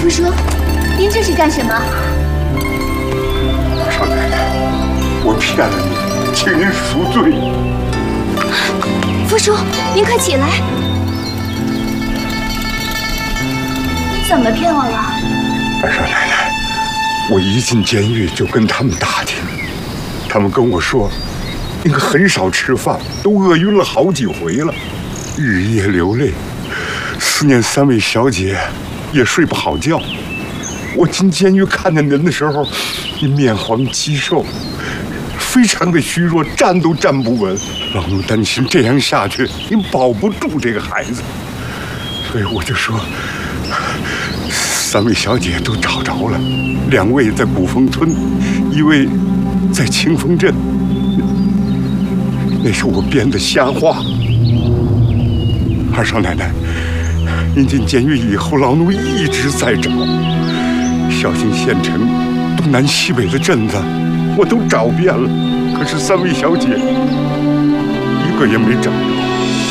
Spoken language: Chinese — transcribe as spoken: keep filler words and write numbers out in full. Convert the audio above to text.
夫叔，您这是干什么？ 少奶奶，我骗了你，请您赎罪。 夫叔，您快起来！怎么骗我了？ 二少奶奶，我一进监狱就跟他们打听，他们跟我说，您很少吃饭，都饿晕了好几回了，日夜流泪，思念三位小姐，也睡不好觉。我进监狱看见您的时候，您面黄肌瘦，非常的虚弱，站都站不稳。老奴担心这样下去，您保不住这个孩子，所以我就说，三位小姐都找着了，两位在古风村，一位在清风镇。那是我编的瞎话。二少奶奶，您进监狱以后，老奴一直在找，绍兴县城东南西北的镇子我都找遍了，可是三位小姐一个也没找着。